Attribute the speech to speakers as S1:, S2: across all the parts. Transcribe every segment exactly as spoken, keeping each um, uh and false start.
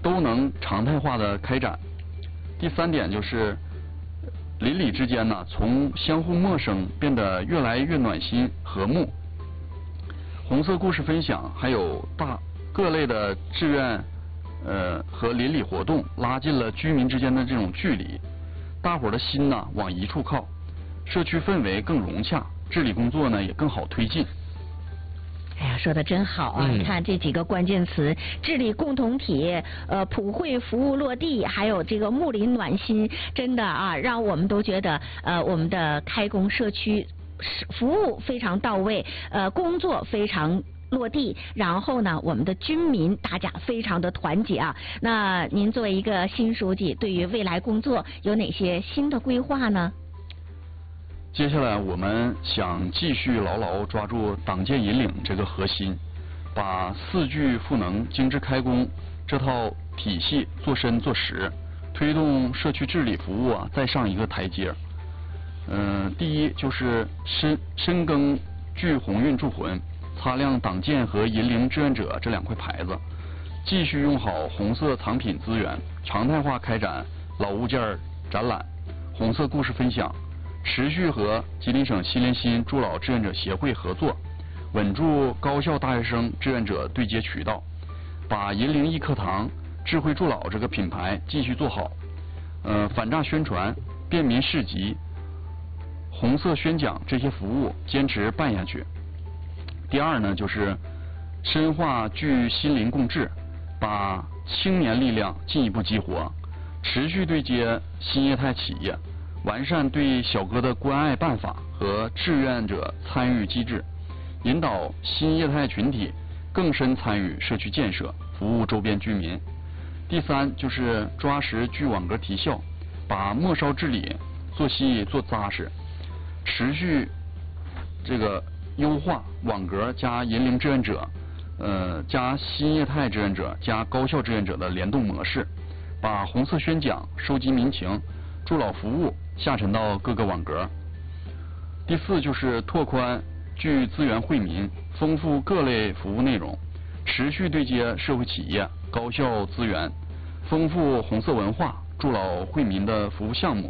S1: 都能常态化的开展。第三点就是邻里之间呢，从相互陌生变得越来越暖心和睦。红色故事分享还有大各类的志愿呃和邻里活动，拉近了居民之间的这种距离，大伙儿的心呢往一处靠，社区氛围更融洽，治理工作呢也更好推进。
S2: 哎呀，说的真好啊！
S3: 嗯、
S2: 你看这几个关键词：治理共同体、呃普惠服务落地，还有这个睦邻暖心，真的啊，让我们都觉得呃我们的开工社区服务非常到位，呃工作非常落地，然后呢，我们的军民大家非常的团结啊。那您作为一个新书记，对于未来工作有哪些新的规划呢？
S1: 接下来我们想继续牢牢抓住党建引领这个核心，把四句赋能精致开工这套体系做深做实，推动社区治理服务啊再上一个台阶。嗯、呃，第一就是深深耕聚鸿运铸魂，擦亮党建和引领志愿者这两块牌子，继续用好红色藏品资源，常态化开展老物件展览、红色故事分享。持续和吉林省西连新助老志愿者协会合作，稳住高校大学生志愿者对接渠道，把银陵一课堂、智慧助老这个品牌继续做好。呃，反诈宣传、便民市集、红色宣讲这些服务坚持办下去。第二呢，就是深化聚心邻共治，把青年力量进一步激活，持续对接新业态企业。完善对小哥的关爱办法和志愿者参与机制，引导新业态群体更深参与社区建设，服务周边居民。第三就是抓实聚网格提效，把末梢治理做细做扎实，持续这个优化网格加引领志愿者，呃加新业态志愿者加高校志愿者的联动模式，把红色宣讲、收集民情、助老服务下沉到各个网格。第四就是拓宽聚资源惠民，丰富各类服务内容，持续对接社会企业、高校资源，丰富红色文化、助老惠民的服务项目。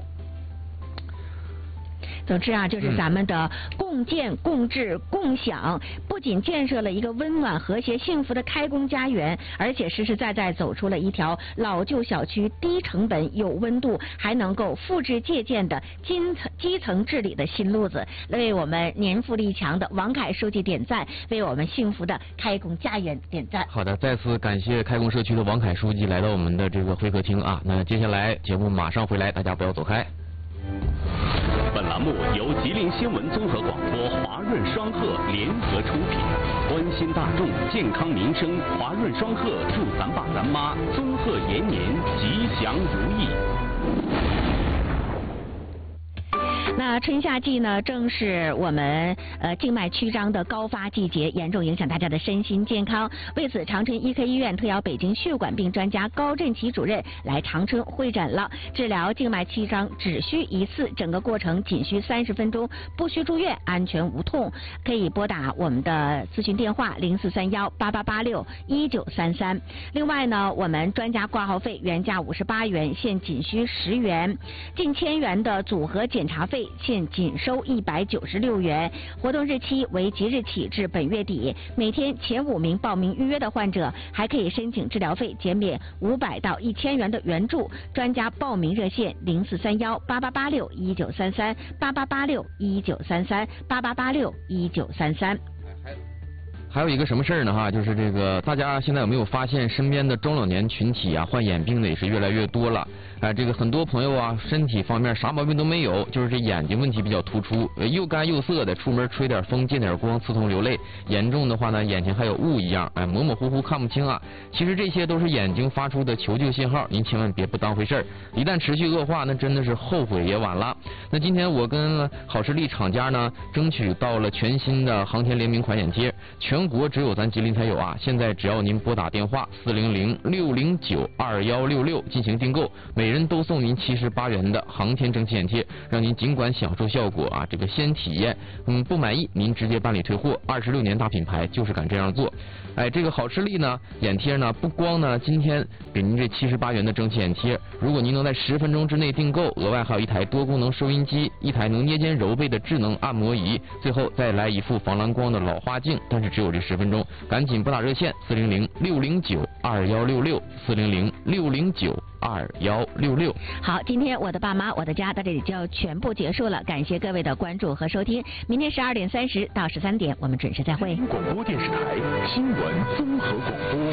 S2: 总之啊，就是咱们的共建、共治、共享，不仅建设了一个温暖、和谐、幸福的开工家园，而且实实在在走出了一条老旧小区低成本、有温度，还能够复制借鉴的基层基层治理的新路子。为我们年富力强的王凯书记点赞，为我们幸福的开工家园点赞。
S3: 好的，再次感谢开工社区的王凯书记来到我们的这个会客厅啊。那接下来节目马上回来，大家不要走开。
S4: 本栏目由吉林新闻综合广播、华润双鹤联合出品，关心大众健康民生，华润双鹤祝咱爸咱妈综合延年吉祥如意。
S2: 那春夏季呢，正是我们呃静脉曲张的高发季节，严重影响大家的身心健康。为此，长春医科医院特邀北京血管病专家高振奇主任来长春会诊了。治疗静脉曲张只需一次，整个过程仅需三十分钟，不需住院，安全无痛。可以拨打我们的咨询电话零四三幺八八八六一九三三。另外呢，我们专家挂号费原价五十八元，现仅需十元，近千元的组合检查费现仅收一百九十六元，活动日期为即日起至本月底。每天前五名报名预约的患者还可以申请治疗费减免五百到一千元的援助。专家报名热线零四三幺八八八六一九三三八八八六一九三三八八八六一九三三。
S3: 还有一个什么事儿呢哈，就是这个大家现在有没有发现身边的中老年群体啊，患眼病的也是越来越多了啊、呃。这个很多朋友啊，身体方面啥毛病都没有，就是这眼睛问题比较突出，呃、又干又涩的，出门吹点风见点光刺痛流泪，严重的话呢，眼前还有雾一样，哎，模模糊糊看不清啊。其实这些都是眼睛发出的求救信号，您千万别不当回事儿，一旦持续恶化，那真的是后悔也晚了。那今天我跟好视力厂家呢，争取到了全新的航天联名款眼贴，全全国只有咱吉林才有啊！现在只要您拨打电话四零零六零九二幺六六进行订购，每人都送您七十八元的航天蒸汽眼贴，让您尽管享受效果啊，这个先体验，嗯，不满意您直接办理退货。二十六年大品牌就是敢这样做。哎，这个好视力呢眼贴呢，不光呢今天给您这七十八元的蒸汽眼贴，如果您能在十分钟之内订购，额外还有一台多功能收音机，一台能捏肩揉背的智能按摩仪，最后再来一副防蓝光的老花镜，但是只有这十分钟，赶紧拨打热线四零零六零九二幺六六四零零六零九二幺六六。
S2: 好，今天我的爸妈我的家到这里就要全部结束了，感谢各位的关注和收听。明天十二点三十到十三点，我们准时再会。
S5: 广播电视台新闻综合广播。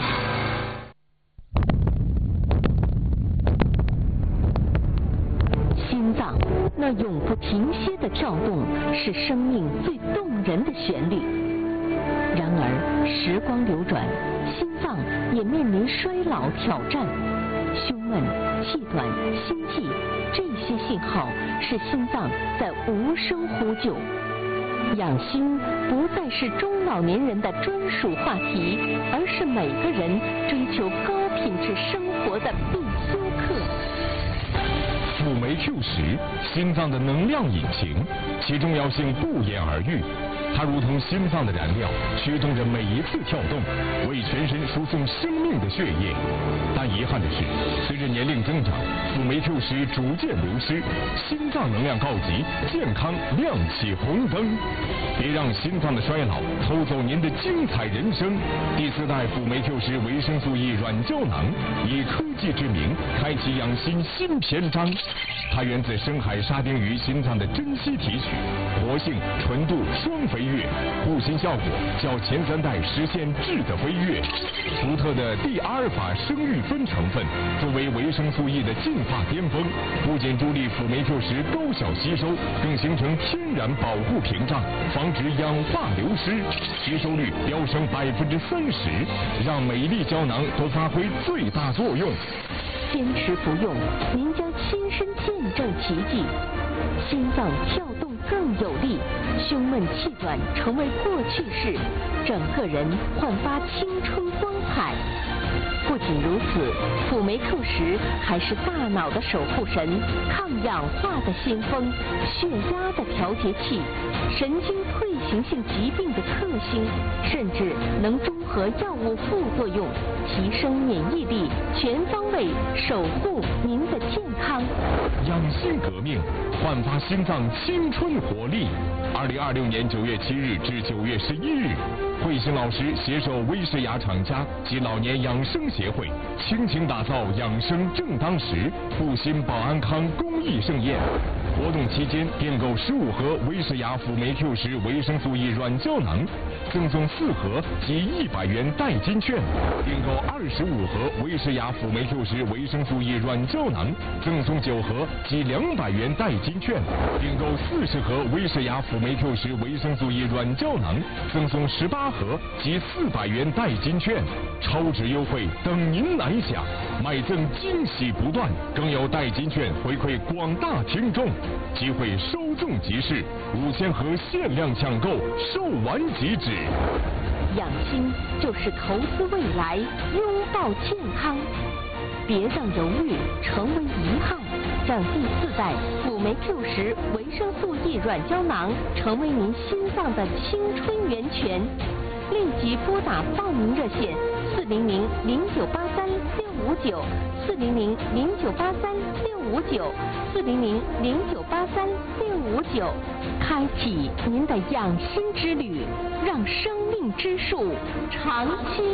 S6: 心脏那永不停歇的跳动，是生命最动人的旋律。然而，时光流转，心脏也面临衰老挑战。胸闷、气短、心悸，这些信号是心脏在无声呼救。养心不再是中老年人的专属话题，而是每个人追求高品质生活的必修课。
S5: 辅酶 Q 十，心脏的能量引擎，其重要性不言而喻。它如同心脏的燃料，驱动着每一次跳动，为全身输送生命的血液。但遗憾的是，随着年龄增长，辅酶 Q 十逐渐流失，心脏能量告急，健康亮起红灯。别让心脏的衰老偷走您的精彩人生。第四代辅酶 Q 十维生素 E 软胶囊，以科技之名开启养心新篇章。它源自深海沙丁鱼心脏的珍稀提取，活性、纯度双飞跃，护心效果较前三代实现质的飞跃。独特的地阿尔法生育酚成分作为维生素 E 的进化巅峰，不仅助力辅酶 Q 十高效吸收，更形成天然保护屏障，防止氧化流失，吸收率飙升百分之三十，让每一粒胶囊都发挥最大作用。
S6: 坚持服用，您将亲身见证奇迹，心脏跳动更有力，胸闷气短成为过去式，整个人焕发青春光彩。不仅如此，辅酶 Q 十还是大脑的守护神，抗氧化的先锋，血压的调节器，神经退行性疾病的克星，甚至能中和药物副作用，提升免疫力，全方位守护您的健康。
S5: 养心革命，焕发心脏青春活力。二零二六年九月七日至九月十一日，慧心老师携手威士雅厂家及老年养生协会，倾情打造养生正当时，护心保安康公益盛宴。活动期间订购十五盒威士雅辅酶 Q 十维生素 E 软胶囊，赠送四盒及一百元代金券；订购二十五盒威士雅辅酶 Q 十维生素 E 软胶囊，赠送九盒及两百元代金券；订购四十盒威士雅辅酶 Q 十维生素 E 软胶囊，赠送十八盒及四百元代金券。超值优惠等您来享，买赠惊喜不断，更有代金券回馈广大听众。机会稍纵即逝，五千盒限量抢购，售完即止。
S6: 养心就是投资未来，拥抱健康。别让犹豫成为遗憾，让第四代辅酶 Q 十维生素 E 软胶囊成为您心脏的青春源泉。立即拨打报名热线四零零零九八三六五九四零零零九八三六五九四零零零九八三六五九，开启您的养心之旅，让生命之树长青。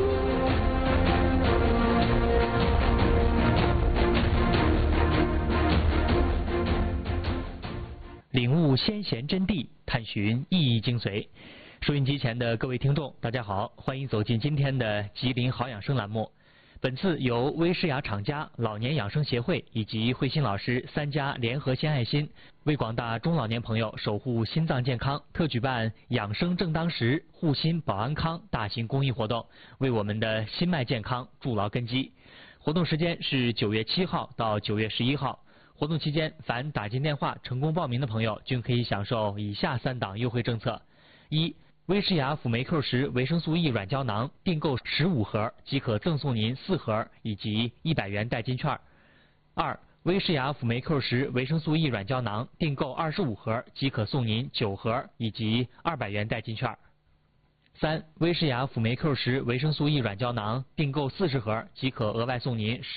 S7: 领悟先贤真谛，探寻意义精髓。收音机前的各位听众，大家好，欢迎走进今天的吉林好养生栏目。本次由威士雅厂家、老年养生协会以及慧心老师三家联合献爱心，为广大中老年朋友守护心脏健康，特举办养生正当时、护心保安康大型公益活动，为我们的心脉健康筑牢根基。活动时间是九月七号到九月十一号。活动期间，凡打进电话成功报名的朋友，均可以享受以下三档优惠政策：一、 威诗雅辅酶 Q 十维生素 E 软胶囊订购十五盒即可赠送您四盒以及一百元代金券。二、威诗雅辅酶 Q 十维生素 E 软胶囊订购二十五盒即可送您九盒以及二百元代金券。三、威诗雅辅酶 Q 十维生素 E 软胶囊订购四十盒即可额外送您十